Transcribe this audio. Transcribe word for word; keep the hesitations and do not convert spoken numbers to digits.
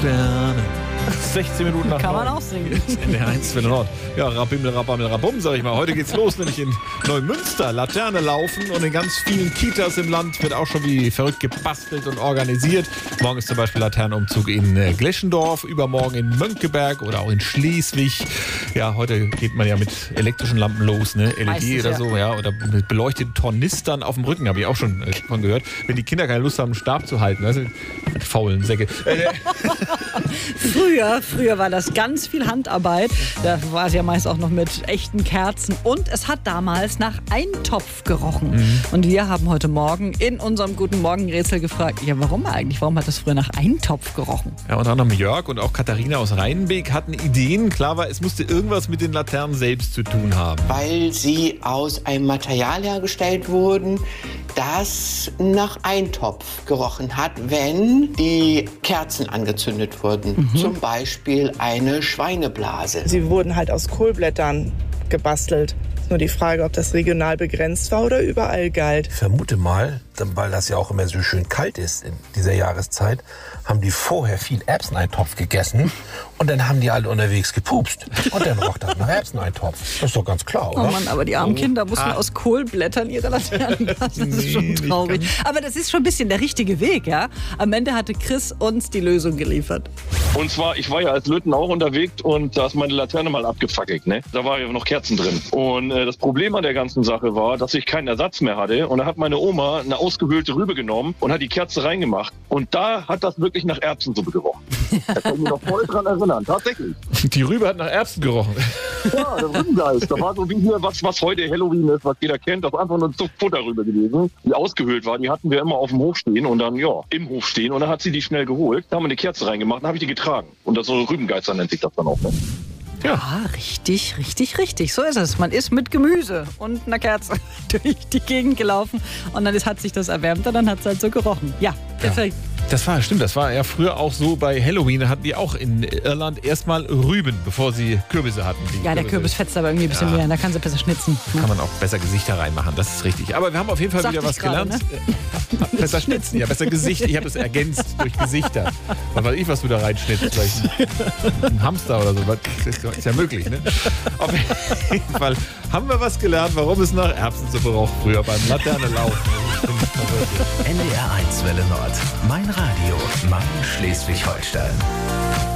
Laterne. sechzehn Minuten nach Kann man neun. auch singen. In der eins Welle Nord. Ja, Rabimmel, Rabammel, Rabum, sag ich mal. Heute geht's los, nämlich in Neumünster. Laterne laufen und in ganz vielen Kitas im Land wird auch schon wie verrückt gebastelt und organisiert. Morgen ist zum Beispiel Laternenumzug in äh, Gleschendorf, übermorgen in Mönckeberg oder auch in Schleswig. Ja, heute geht man ja mit elektrischen Lampen los, ne? L E D Meistens, oder ja. so, ja. Oder mit beleuchteten Tornistern auf dem Rücken, habe ich auch schon äh, von gehört. Wenn die Kinder keine Lust haben, einen Stab zu halten, weißt du? Die faulen Säcke. Äh, Früher, früher war das ganz viel Handarbeit. Da war es ja meist auch noch mit echten Kerzen. Und es hat damals nach Eintopf gerochen. Mhm. Und wir haben heute Morgen in unserem Guten Morgen-Rätsel gefragt, ja, warum eigentlich? Warum hat das früher nach Eintopf gerochen? Ja, unter anderem Jörg und auch Katharina aus Rheinbeek hatten Ideen. Klar war, es musste irgendwas mit den Laternen selbst zu tun haben. Weil sie aus einem Material hergestellt wurden, das nach Eintopf gerochen hat, wenn die Kerzen angezündet wurden. Mhm. Zum Beispiel eine Schweineblase. Sie wurden halt aus Kohlblättern gebastelt. Ist nur die Frage, ob das regional begrenzt war oder überall galt. Ich vermute mal, weil das ja auch immer so schön kalt ist in dieser Jahreszeit, haben die vorher viel Erbseneintopf gegessen und dann haben die alle unterwegs gepupst. Und dann roch das nach Erbseneintopf. Das ist doch ganz klar, Oh oder? Mann, aber die armen Oh. Kinder mussten Ah. aus Kohlblättern ihre Laternen basteln. Das ist Nee, schon nicht traurig. Aber das ist schon ein bisschen der richtige Weg, ja? Am Ende hatte Chris uns die Lösung geliefert. Und zwar, ich war ja als Löten auch unterwegs und da ist meine Laterne mal abgefackelt, ne? Da war ja noch Kerzen drin. Und äh, das Problem an der ganzen Sache war, dass ich keinen Ersatz mehr hatte. Und da hat meine Oma eine ausgehöhlte Rübe genommen und hat die Kerze reingemacht. Und da hat das wirklich nach Erbsensuppe gerochen. Da kann ich mich noch voll dran erinnern, tatsächlich. Die Rübe hat nach Erbsen gerochen. Ja, der Rübengeist. Da war so wie hier, was, was heute Halloween ist, was jeder kennt. Das war einfach nur eine Zuchtfutterrübe gewesen, die ausgehöhlt war. Die hatten wir immer auf dem Hof stehen und dann, ja, im Hof stehen. Und dann hat sie die schnell geholt. Da haben wir eine Kerze reingemacht, dann habe ich die getragen. Und das so Rübengeister nennt sich das dann auch, ne? Ah, richtig, richtig, richtig. So ist es. Man ist mit Gemüse und einer Kerze durch die Gegend gelaufen und dann ist, hat sich das erwärmt und dann hat es halt so gerochen. Ja, perfekt. Das war, stimmt, das war ja früher auch so bei Halloween. Da hatten die auch in Irland erstmal Rüben, bevor sie Kürbisse hatten. Die Ja, der Kürbisse Kürbis fetzt aber irgendwie ein bisschen Ja. mehr. Da kann sie besser schnitzen. kann man auch besser Gesichter reinmachen, das ist richtig. Aber wir haben auf jeden Fall Sagte wieder ich was gerade, gelernt. Äh, besser schnitzen, ja, besser Gesicht. Ich habe es ergänzt durch Gesichter. Was weiß ich, was du da reinschnittst. Vielleicht ein, ein Hamster oder so. Das ist ja möglich, ne? Auf jeden Fall haben wir was gelernt, warum es nach Erbsensuppe roch früher beim Laternenlaufen. N D R eins Welle Nord. Mein Radio. Mein Schleswig-Holstein.